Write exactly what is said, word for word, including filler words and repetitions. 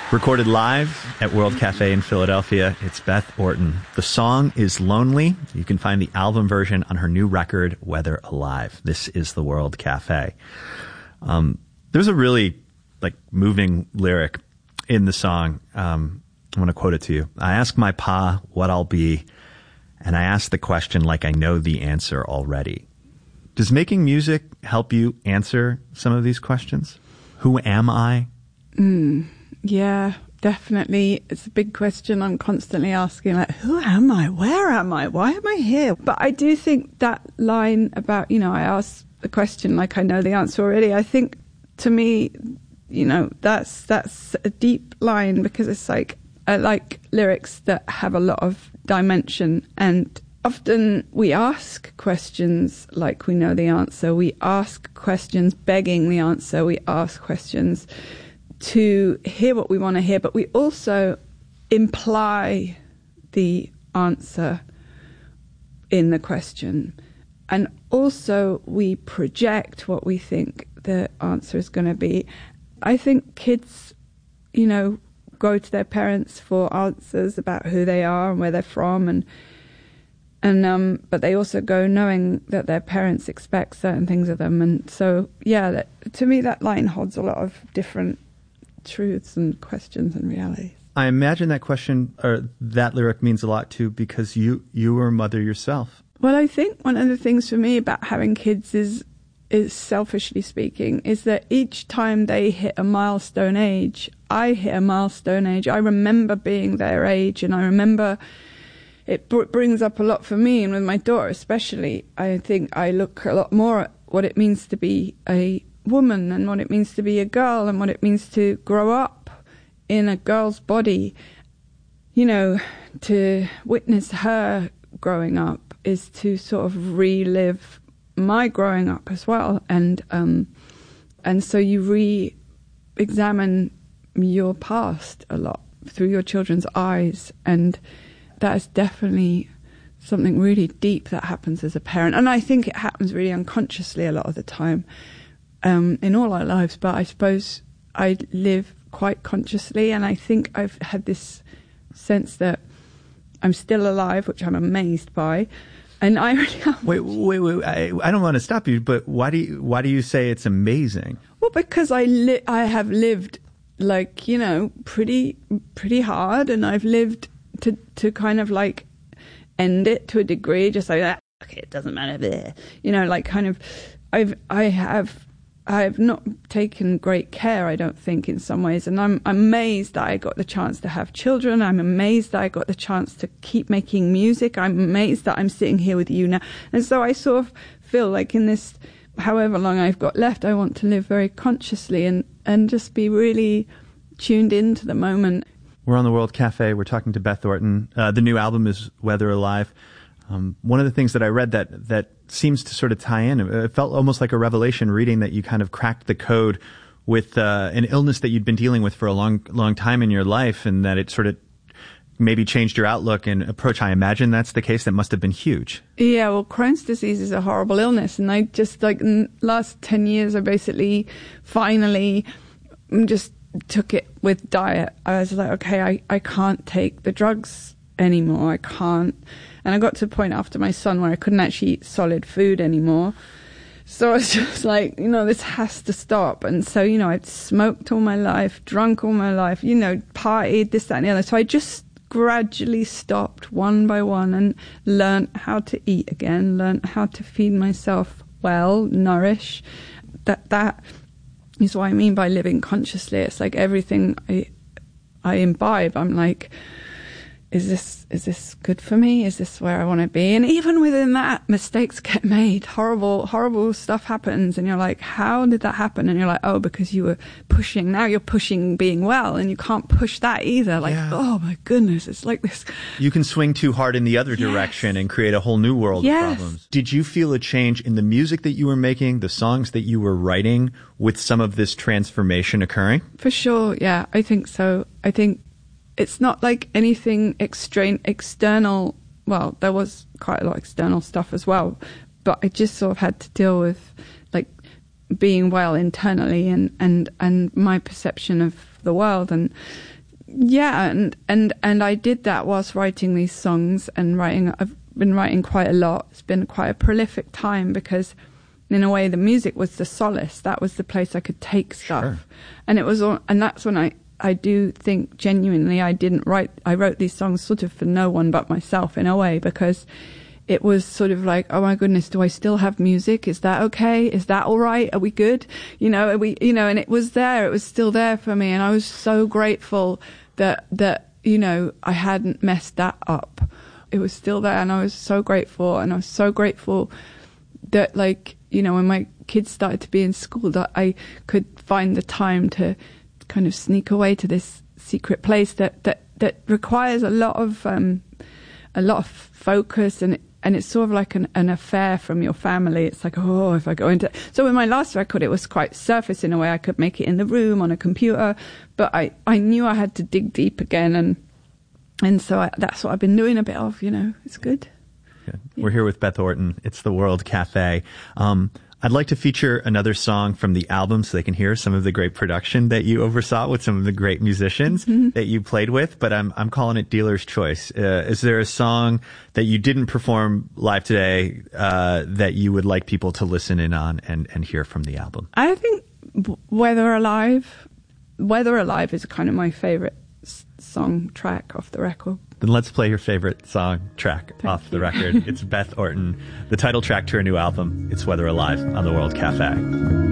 Recorded live at World Cafe in Philadelphia, it's Beth Orton. The song is Lonely. You can find the album version on her new record, Weather Alive. This is the World Cafe. Um, there's a really like moving lyric in the song. Um, I'm going to quote it to you. I ask my pa what I'll be, and I ask the question like I know the answer already. Does making music help you answer some of these questions? Who am I? Mm. Yeah, definitely. It's a big question I'm constantly asking, like, who am I? Where am I? Why am I here? But I do think that line about, you know, I ask the question like I know the answer already. I think, to me, you know, that's that's a deep line, because it's like, I like lyrics that have a lot of dimension, and often we ask questions like we know the answer. We ask questions begging the answer. We ask questions to hear what we want to hear, but we also imply the answer in the question. And also we project what we think the answer is going to be. I think kids, you know, go to their parents for answers about who they are and where they're from, and and um but they also go knowing that their parents expect certain things of them. And so yeah, that, to me that line holds a lot of different truths and questions and realities. I imagine that question or that lyric means a lot too, because you you were a mother yourself. Well, I think one of the things for me about having kids is is selfishly speaking is that each time they hit a milestone age, I hit a milestone age. I remember being their age, and I remember it br- brings up a lot for me, and with my daughter especially. I think I look a lot more at what it means to be a woman, and what it means to be a girl, and what it means to grow up in a girl's body. You know, to witness her growing up is to sort of relive my growing up as well. And um, and so you re-examine your past a lot through your children's eyes, and that is definitely something really deep that happens as a parent. And I think it happens really unconsciously a lot of the time. Um, in all our lives, but I suppose I live quite consciously, and I think I've had this sense that I'm still alive, which I'm amazed by. And I really am. Wait, wait, wait! I, I don't want to stop you, but why do you why do you say it's amazing? Well, because I li- I have lived like, you know, pretty pretty hard, and I've lived to to kind of like end it to a degree, just like that. Okay, it doesn't matter there, you know, like kind of. I've I have. I've not taken great care, I don't think, in some ways. And I'm amazed that I got the chance to have children. I'm amazed that I got the chance to keep making music. I'm amazed that I'm sitting here with you now. And so I sort of feel like in this, however long I've got left, I want to live very consciously and, and just be really tuned into the moment. We're on the World Cafe. We're talking to Beth Orton. Uh, the new album is Weather Alive. Um, one of the things that I read that that seems to sort of tie in, it felt almost like a revelation reading that you kind of cracked the code with uh, an illness that you'd been dealing with for a long, long time in your life, and that it sort of maybe changed your outlook and approach. I imagine that's the case. That must have been huge. Yeah, well, Crohn's disease is a horrible illness, and I just, like, in the last ten years, I basically finally just took it with diet. I was like, okay, I, I can't take the drugs anymore. I can't. And I got to the point after my son where I couldn't actually eat solid food anymore. So I was just like, you know, this has to stop. And so, you know, I'd smoked all my life, drunk all my life, you know, partied, this, that, and the other. So I just gradually stopped one by one and learned how to eat again, learned how to feed myself well, nourish. That that is what I mean by living consciously. It's like everything I I imbibe, I'm like, is this is this good for me? Is this where I want to be? And even within that, mistakes get made. Horrible, horrible stuff happens. And you're like, how did that happen? And you're like, oh, because you were pushing. Now you're pushing being well, and you can't push that either. Like, yeah. Oh my goodness, it's like this. You can swing too hard in the other Yes. direction and create a whole new world Yes. of problems. Did you feel a change in the music that you were making, the songs that you were writing, with some of this transformation occurring? For sure, yeah, I think so. I think it's not like anything extra- external. Well, there was quite a lot of external stuff as well, but I just sort of had to deal with like being well internally and, and, and my perception of the world. And Yeah, and, and, and I did that whilst writing these songs and writing. I've been writing quite a lot. It's been quite a prolific time because, in a way, the music was the solace. That was the place I could take stuff, Sure. and it was. All, and that's when I, I do think genuinely I didn't write. I wrote these songs sort of for no one but myself in a way, because it was sort of like, oh my goodness, do I still have music? Is that okay? Is that all right? Are we good? You know, are we, you know, and it was there. It was still there for me. And I was so grateful that, that, you know, I hadn't messed that up. It was still there. And I was so grateful. And I was so grateful that, like, you know, when my kids started to be in school, that I could find the time to kind of sneak away to this secret place that, that, that requires a lot of, um, a lot of focus, and and it's sort of like an, an affair from your family. It's like, oh, if I go into... So with my last record, it was quite surface in a way. I could make it in the room on a computer, but I, I knew I had to dig deep again, and and so I, that's what I've been doing a bit of, you know. It's good. Good. Yeah. We're here with Beth Orton. It's the World Cafe. Um, I'd like to feature another song from the album so they can hear some of the great production that you oversaw with some of the great musicians mm-hmm. that you played with, but I'm I'm calling it Dealer's Choice. Uh, is there a song that you didn't perform live today uh, that you would like people to listen in on and, and hear from the album? I think Weather Alive, Weather Alive is kind of my favorite s- song track off the record. Then let's play your favorite song track Thank off you. the record. It's Beth Orton, the title track to her new album. It's Weather Alive on the World Cafe.